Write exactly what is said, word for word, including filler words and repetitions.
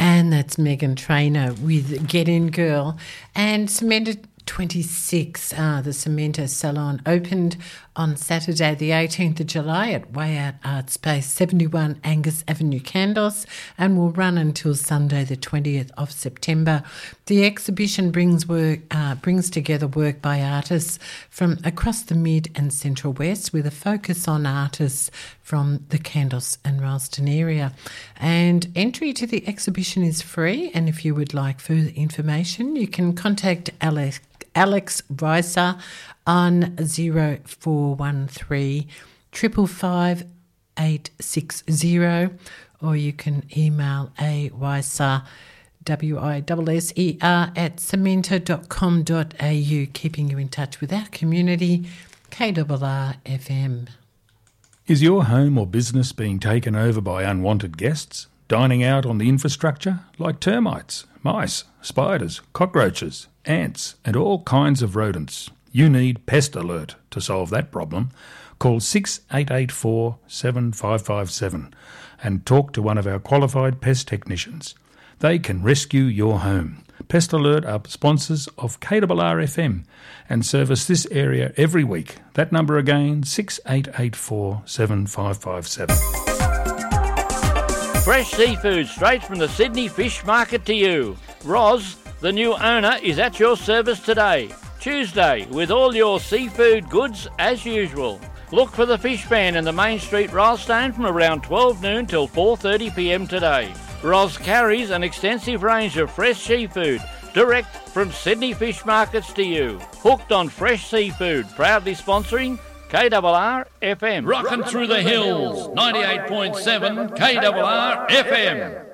And that's Megan Trainor with Get In Girl. And Cementa twenty-six, uh, the Cementa Salon, opened on Saturday the eighteenth of July at Way Out Art Space, seventy-one Angus Avenue, Kandos, and will run until Sunday the twentieth of September. The exhibition brings work uh, brings together work by artists from across the Mid and Central West, with a focus on artists from the Kandos and Ralston area. And entry to the exhibition is free, and if you would like further information, you can contact Alex Alex Reiser on zero four one three, five five five, eight six zero, or you can email a Weiser, W I S S E R, at cementa dot com dot a u, keeping you in touch with our community, K R R F M. Is your home or business being taken over by unwanted guests, dining out on the infrastructure like termites, mice, spiders, cockroaches, ants and all kinds of rodents? You need Pest Alert to solve that problem. Call six eight eight four, seven five five seven and talk to one of our qualified pest technicians. They can rescue your home. Pest Alert are sponsors of K R R F M and service this area every week. That number again, six eight eight four, seven five five seven. Fresh seafood straight from the Sydney Fish Market to you. Roz, the new owner, is at your service today, Tuesday, with all your seafood goods as usual. Look for the Fish Van in the Main Street Rylstone from around twelve noon till four thirty p m today. Roz carries an extensive range of fresh seafood, direct from Sydney Fish Markets to you. Hooked on fresh seafood, proudly sponsoring K R R F M. Rocking through the hills, ninety-eight point seven K R R F M.